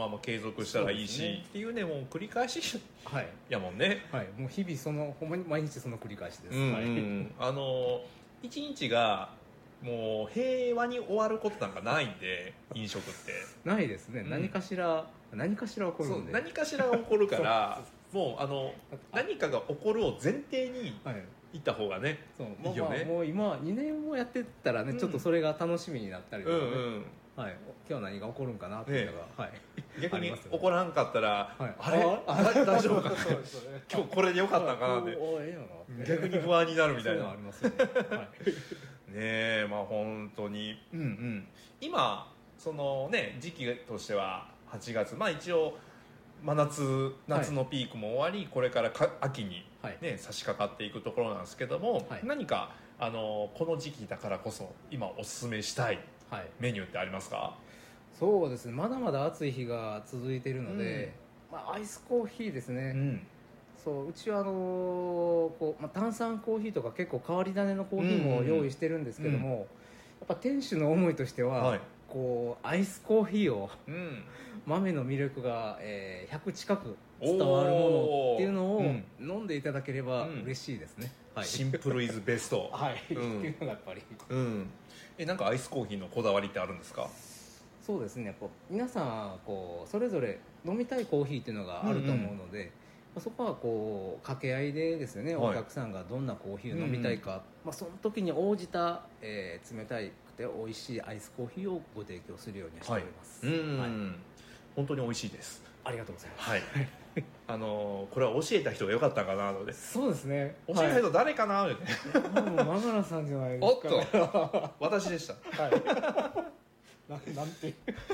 まま継続したらいいし、ね、っていうねもう繰り返し、はい、やもんね、 はい、もう日々ほんまに毎日その繰り返しです、 一日がもう平和に終わることなんかないんで飲食ってないですね、何かしら起こるんで、 何かしらが起こるからもう何かが起こるを前提に行った方がね、いいよね。 もう今2年もやってたらね、ちょっとそれが楽しみになったりとかね、はい、今日何が起こるんかなっていうのが、はい、 逆に起こらんかったら、あれ大丈夫か今日これでよかったんかなって逆に不安になるみたいな。そういうのありますよね。ねえ、まあ本当に、今そのね時期としては8月、まあ一応夏のピークも終わり、これから秋に、ね、差し掛かっていくところなんですけども、何かこの時期だからこそ今おすすめしたいメニューってありますか？ そうですね、まだまだ暑い日が続いているので、アイスコーヒーですね、うちは炭酸コーヒーとか結構変わり種のコーヒーも用意してるんですけども、やっぱ店主の思いとしては、アイスコーヒーを、豆の魅力が、100近く伝わるものっていうのを飲んでいただければ嬉しいですね、 シンプルイズベストっていうのがやっぱり、 なんかアイスコーヒーのこだわりってあるんですか？ そうですね、皆さんそれぞれ飲みたいコーヒーっていうのがあると思うので、そこは掛け合いでですね、お客さんがどんなコーヒーを飲みたいか、その時に応じた、冷たくて美味しいアイスコーヒーをご提供するようにしております、 本当に美味ししいです。 ありがとうございます、 これは教えた人が良かったかなので。 そうですね、 教えた人誰かな、 もうマガラさんじゃないですか、ね、 おっと私でした、 なんて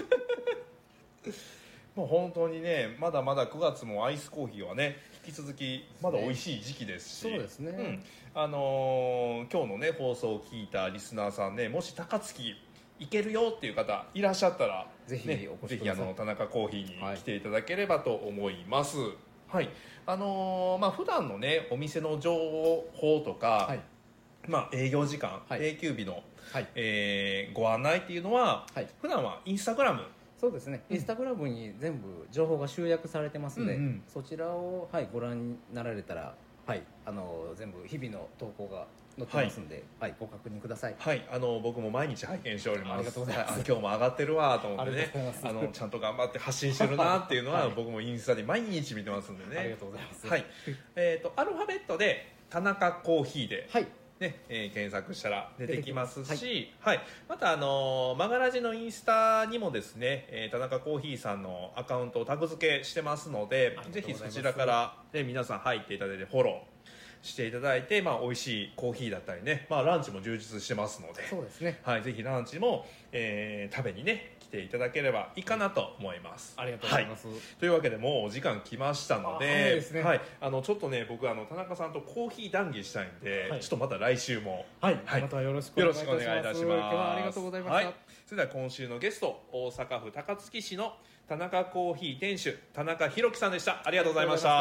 もう本当にね、まだまだ9月もアイスコーヒーはね引き続きまだ美味しい時期ですし、 そうですね、 今日のね放送を聞いたリスナーさんね、もし高槻行けるよっていう方いらっしゃったらぜひお越しください、 田中コーヒーに来ていただければと思います。はい、普段のねお店の情報とか、営業時間、定休日の、ご案内っていうのは、普段はインスタグラム、 そうですね、インスタグラムに全部情報が集約されてますので、そちらを、ご覧になられたら、全部日々の投稿が載ってますので、ご確認ください。 僕も毎日拝見しております。 ありがとうございます。 今日も上がってるわと思ってね、ちゃんと頑張って発信してるなっていうのは、僕もインスタで毎日見てますんでね。 ありがとうございます。 アルファベットで田中コーヒーで、検索したら出てきますし、またマガラジのインスタにもですね、田中コーヒーさんのアカウントをタグ付けしてますので、ぜひそちらから、皆さん入っていただいてフォローしていただいて、美味しいコーヒーだったりね、ランチも充実してますので、 そうですね、 ぜひランチも、食べにね来ていただければいいかなと思います。 ありがとうございます、 というわけでもうお時間来ましたので、ちょっとね僕田中さんとコーヒー談義したいんで、ちょっとまた来週もまたよろしくお願いいたします。今日はありがとうございました。 それでは今週のゲスト、大阪府高槻市の田中コーヒー店主田中弘樹さんでした。ありがとうございました。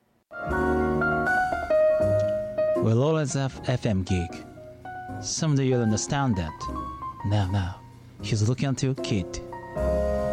We'll always have FM gig. Someday you'll understand that. Now, he's looking at your kid.